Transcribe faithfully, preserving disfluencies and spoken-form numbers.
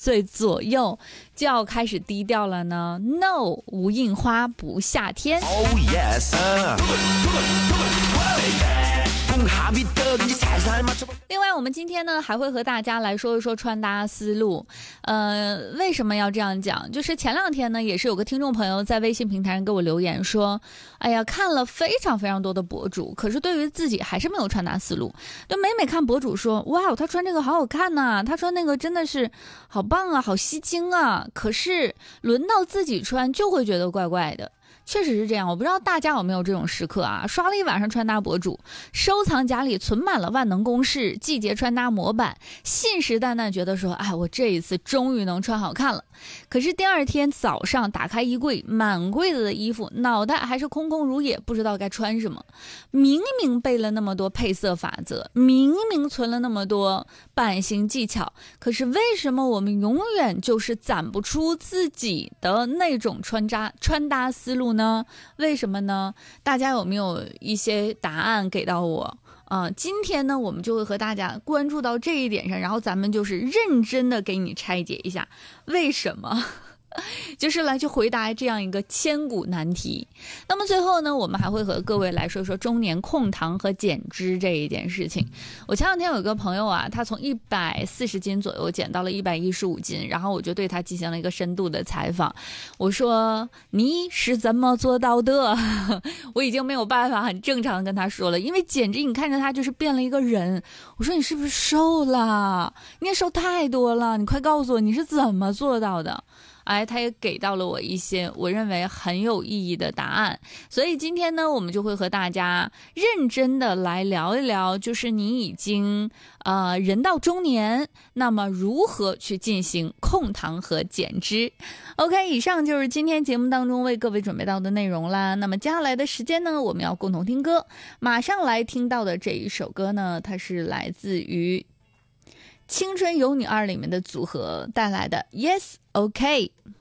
岁左右就要开始低调了呢 ？No， 无印花不夏天。Oh yes。另外，我们今天呢还会和大家来说一说穿搭思路。呃，为什么要这样讲？就是前两天呢，也是有个听众朋友在微信平台上给我留言说：“哎呀，看了非常非常多的博主，可是对于自己还是没有穿搭思路。就每每看博主说，哇，他穿这个好好看呐、啊，他穿那个真的是好棒啊，好吸睛啊。可是轮到自己穿，就会觉得怪怪的。”确实是这样，我不知道大家有没有这种时刻啊？刷了一晚上穿搭博主，收藏夹里存满了万能公式、季节穿搭模板，信誓旦旦觉得说，哎，我这一次终于能穿好看了。可是第二天早上打开衣柜，满柜子的衣服，脑袋还是空空如也，不知道该穿什么。明明背了那么多配色法则，明明存了那么多版型技巧，可是为什么我们永远就是攒不出自己的那种穿搭穿搭思路呢？呢？为什么呢？大家有没有一些答案给到我？啊、呃，今天呢，我们就会和大家关注到这一点上，然后咱们就是认真的给你拆解一下，为什么？就是来去回答这样一个千古难题。那么最后呢，我们还会和各位来说说中年控糖和减脂这一件事情。我前两天有一个朋友啊，他从一百四十斤左右减到了一百一十五斤，然后我就对他进行了一个深度的采访。我说你是怎么做到的？我已经没有办法很正常的跟他说了，因为简直你看着他就是变了一个人。我说你是不是瘦了？你也瘦太多了，你快告诉我你是怎么做到的？哎，他也给到了我一些我认为很有意义的答案，所以今天呢，我们就会和大家认真的来聊一聊，就是你已经呃人到中年，那么如何去进行控糖和减脂。 OK， 以上就是今天节目当中为各位准备到的内容啦。那么接下来的时间呢，我们要共同听歌，马上来听到的这一首歌呢，它是来自于青春有你二里面的组合带来的 Yes OK。